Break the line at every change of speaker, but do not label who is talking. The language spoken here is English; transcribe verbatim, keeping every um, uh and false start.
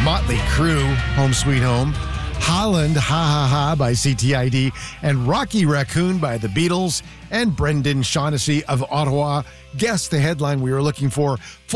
Motley Crue, Home Sweet Home. Holland, Ha Ha Ha by C T I D. And Rocky Raccoon by the Beatles. And Brendan Shaughnessy of Ottawa guessed the headline we were looking for.